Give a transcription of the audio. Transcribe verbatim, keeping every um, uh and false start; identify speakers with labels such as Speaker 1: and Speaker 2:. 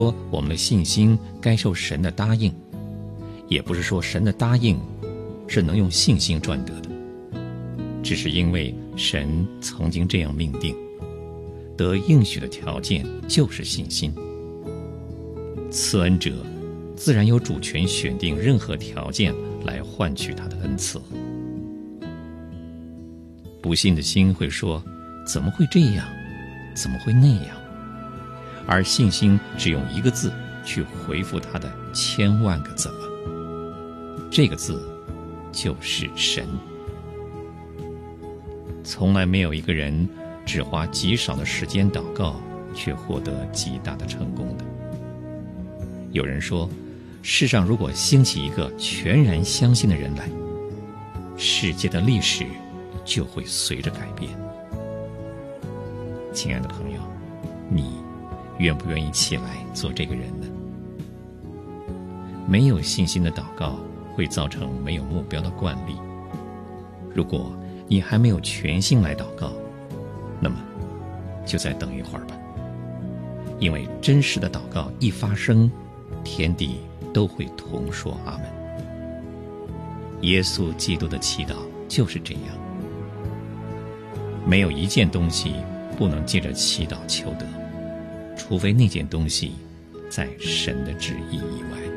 Speaker 1: 说我们的信心该受神的答应，也不是说神的答应是能用信心赚得的，只是因为神曾经这样命定，得应许的条件就是信心。赐恩者自然有主权选定任何条件来换取他的恩赐。不信的心会说，怎么会这样，怎么会那样，而信心只用一个字去回复他的千万个怎么，这个字就是神。从来没有一个人只花极少的时间祷告却获得极大的成功的。有人说，世上如果兴起一个全然相信的人来，世界的历史就会随着改变。亲爱的朋友，你愿不愿意起来做这个人呢？没有信心的祷告会造成没有目标的惯例。如果你还没有全心来祷告，那么就再等一会儿吧，因为真实的祷告一发生，天地都会同说阿门。耶稣基督的祈祷就是这样，没有一件东西不能借着祈祷求得，除非那件东西在神的旨意以外。